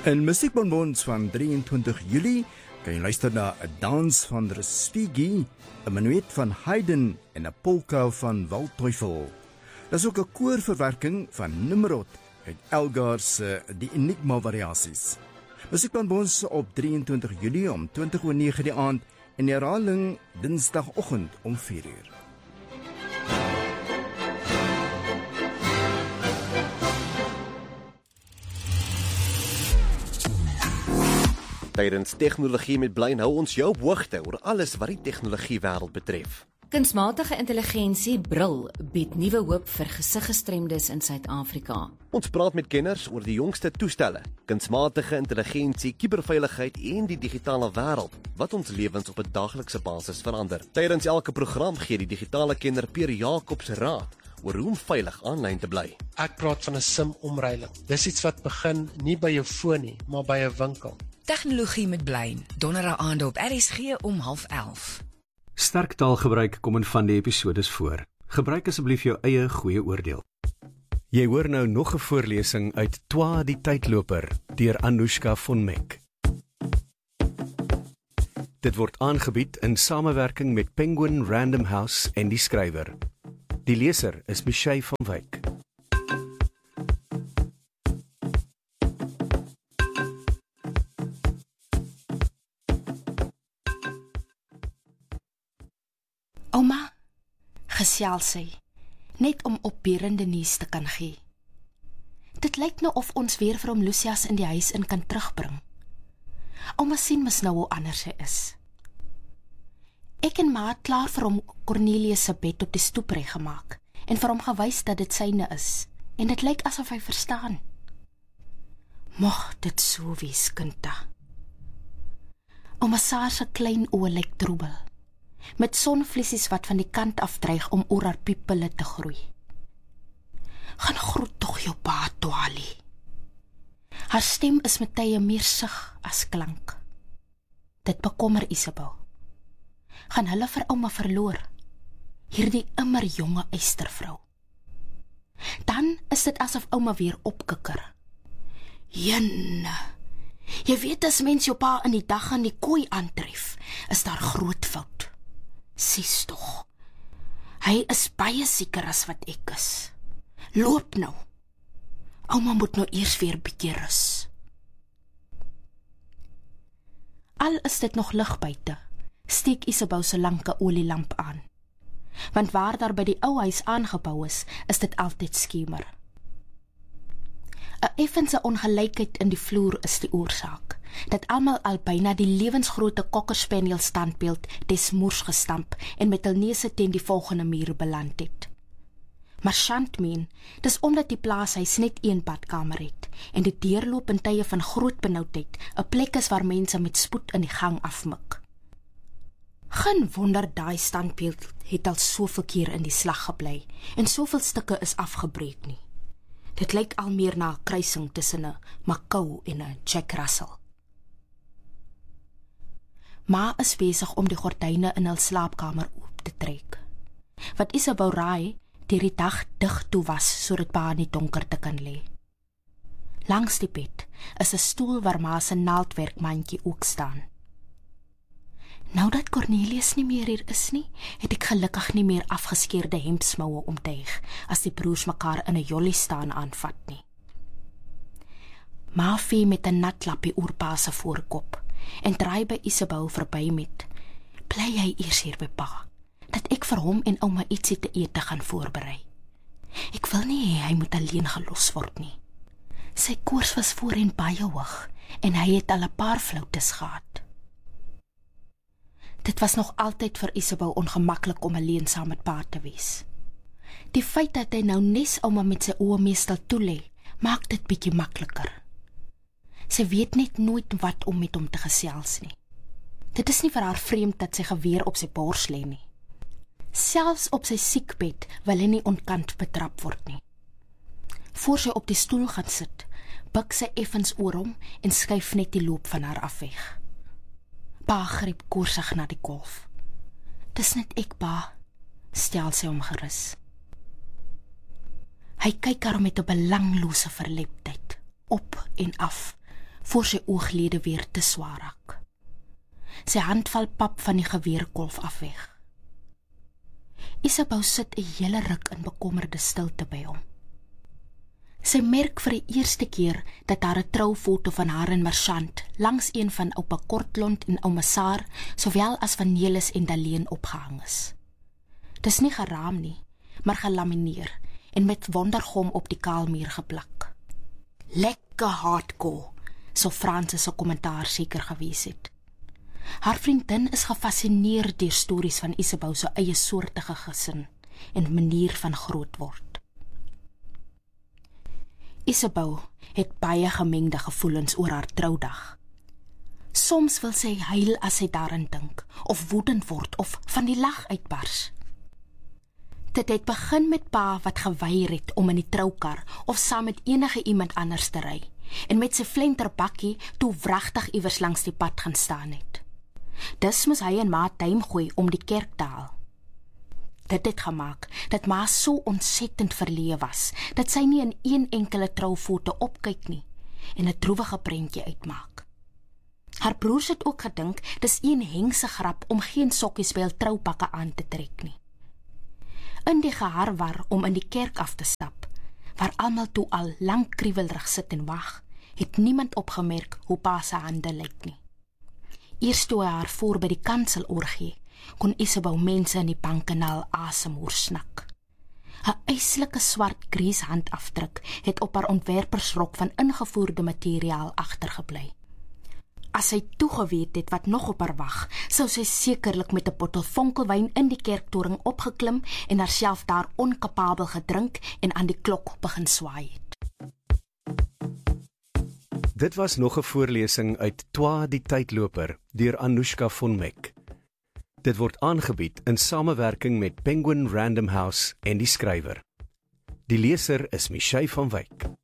In Musiekbonbons van 23 Julie kan jy luister na 'n dans van Respighi, 'n menuet van Haydn en 'n polka van Waldteufel. Daar is ook 'n koorverwerking van Nimrod uit Elgar se Die Enigma variasies. Musiekbonbons op 23 Julie om 20:09 die aand en herhaling Dinsdagoggend om 4:00. Tydens Tegnologie met Blyn hou ons jou op hoogte oor alles wat die tegnologiewêreld betref. Kunsmatige intelligensie bril bied nuwe hoop vir gesiggestremdes in Suid-Afrika. Ons praat met kenners oor die jongste toestelle, kunsmatige intelligensie, kuberveiligheid en die digitale wêreld wat ons lewens op 'n daaglikse basis verander. Tydens elke program gee die digitale kenner Pierre Jacobs raad oor hoe om veilig aanlyn te bly. Ek praat van 'n SIM-omreiling. Dis iets wat begin nie by jou foon nie, maar by 'n winkel. Tegnologie met Blyn, donderdag aande op RSG om 11:30. Sterk taalgebruik kom in van die episodes voor. Gebruik asseblief jou eie goeie oordeel. Jy hoor nou nog 'n voorlesing uit Twa die Tydloper deur Anoushka von Meck. Dit word aangebied in samewerking met Penguin Random House en die skrywer. Die leser is Michelle van Wyk. Ouma, gesels sy, net om opbeurende nuus te kan gee. Dit lyk nou of ons weer vir hom Lucias in die huis in kan terugbring. Ouma sien mos nou hoe anders sy is. Ek en ma het klaar vir hom Cornelius se bed op die stoep reggemaak en vir hom gewys dat dit syne is en dit lyk asof hy verstaan. Mag dit so wees, Kinta. Ouma Saar se klein oë lyk troebel, met sonvliesies wat van die kant af dreig om oor haar piepille te groei. Gaan groet tog jou pa, Twali. Haar stem is met tye meer sug as klank. Dit bekommer Isabel. Gaan hulle vir ouma verloor, hierdie immer jonge eystervrou. Dan is dit asof ouma weer opkikker. Jenne, jy weet as mens jou pa in die dag aan die kooi aantref, is daar groot fout. Sies tog, hy is baie seker as wat ek is. Loop nou. Ouma moet nou eers weer bietjie rus. Al is dit nog lig buite, steek Isabel so lank 'n olielamp aan. Want waar daar by die ou huis aangebou is dit altyd skemer. 'n effense ongelykheid in die vloer is die oorsaak, dat almal al byna die lewensgrootte kokkerspaniel standbeeld des moers gestamp en met hul neuse teen die volgende muur beland het. Maar Shant meen, dis omdat die plaashuis net een badkamer het en die deurloop in tye van groot benoudheid 'n plek is waar mense met spoed in die gang afmik. Geen wonder daai standbeeld het al soveel keer in die slag gebly en soveel stukke is afgebreek nie. Dit lyk al meer na 'n kruising tussen 'n Macau en 'n Jack Russell. Ma is besig om die gordyne in hul slaapkamer oop te trek. Wat Isabel raai, deur die dag dig toe was sodat pa in die donker te kan lê. Langs die bed is 'n stoel waar ma se naaldwerkmandjie ook staan. Nou dat Cornelius nie meer hier is nie, het ek gelukkig nie meer afgeskeurde hemdsmoue omtuig as die broers mekaar in 'n jolly staan aanvat nie. Ma vee met 'n nat lappie oor pa se voorkop en draai by Isabel verby met: "Bly hy eers hier by pa, dat ek vir hom en ouma ietsie te ete gaan voorberei. Ek wil nie hê hy moet alleen gelos word nie. Sy koors was voorheen baie hoog en hy het al 'n paar floutes gehad." Dit was nog altyd vir Isabel ongemaklik om alleen saam met pa te wees. Die feit dat hy nou nes ouma met sy oë meestal toelê, maak dit bietjie makliker. Sy weet net nooit wat om met hom te gesels nie. Dit is nie vir haar vreemd dat sy geweer op sy bors lê nie. Selfs op sy siekbed wil hy nie ontkant betrap word nie. Voor sy op die stoel gaan sit, buig sy effens oor hom en skuif net die loop van haar af weg. Pa gryp korsig na die kolf. "Dis net ek, pa," stel sy hom gerus. Hy kyk haar met 'n belanglose verleptheid, op en af, voor sy ooglede weer te swaar raak. Sy hand val pap van die geweerkolf af weg. Isabeau sit 'n hele ruk in bekommerde stilte by hom. Sy merk vir die eerste keer dat haar 'n troufoto van haar en Marchant langs een van oupa Kortlond en ouma Saar, sowel as van Nelis en Daleen opgehang is. Dis nie geraam nie, maar gelamineer en met wondergom op die kaalmuur geplak. Lekker hardcore, so Francis se kommentaar seker gewees het. Haar vriendin is gefascineerd deur stories van Isabeau se eie soortige gesin en manier van grootword. Isabeau het baie gemengde gevoelens oor haar troudag. Soms wil sy huil as sy daaraan dink, of woedend word, of van die lag uitbars. Dit het begin met pa wat geweier het om in die troukar of saam met enige iemand anders te ry, en met sy flenterbakkie toe wragtig iewers langs die pad gaan staan het. Dus moes hy en ma tuim gooi om die kerk te haal. Dit het gemaak dat ma so ontsettend verleë was, dat sy nie in een enkele troufoto opkyk nie, en 'n droewige prentjie uitmaak. Haar broers het ook gedink, dis een hengse grap om geen sokkies by hul troupakke aan te trek nie. In die geharwar om in die kerk af te stap, waar almal toe al lank kriewelrig sit en wag, het niemand opgemerk hoe pa se hande lyk nie. Eers toe hy haar voor by die kanselorgie, kon Isabeau mense in die bankenaal asemhoor snak. 'n Eislike swart grieshandafdruk het op haar ontwerpersrok van ingevoerde materiaal agtergebly. As sy toegeweet het wat nog op haar wag, sou sy sekerlik met 'n bottel vonkelwyn in die kerktoring opgeklim en haarself daar onkapabel gedrink en aan die klok begin swaai het. Dit was nog 'n voorlesing uit Twa die Tydloper deur Anoushka von Meck. Dit word aangebied in samewerking met Penguin Random House en die skrywer. Die leser is Michelle van Wyk.